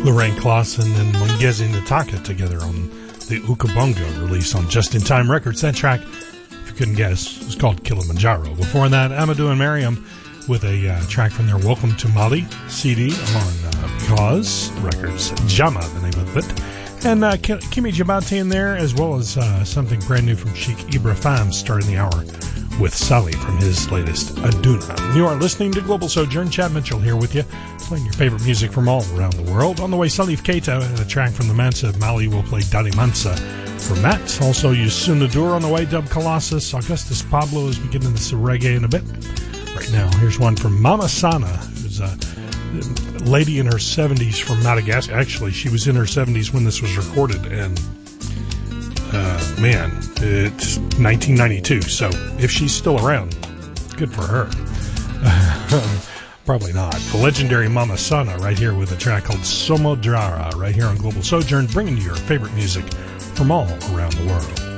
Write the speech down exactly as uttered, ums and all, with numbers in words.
Lorraine Clausen and Mungezi Nataka together on the Ukabongo release on Just In Time Records. That track, if you couldn't guess, was called Kilimanjaro. Before that, Amadou and Mariam with a uh, track from their Welcome to Mali C D on uh, Because Records, Jama, the name of it. And uh, Kimi Jabate in there, as well as uh, something brand new from Sheikh Ibrahim, starting the hour with Sally from his latest Aduna. You are listening to Global Sojourn. Chad Mitchell here with you, playing your favorite music from all around the world. On the way, Salif Keita and a track from the Mansa of Mali will play Dali Mansa for Matt. Also, Youssou N'Dour on the way, Dub Colossus. Augustus Pablo as we get into some reggae in a bit. Right now, here's one from Mama Sana, who's a lady in her seventies from Madagascar. Actually, she was in her seventies when this was recorded, and uh, man, it's nineteen ninety-two, so if she's still around, good for her. Probably not. The legendary Mama Sana right here with a track called Somodrara right here on Global Sojourn, bringing you your favorite music from all around the world.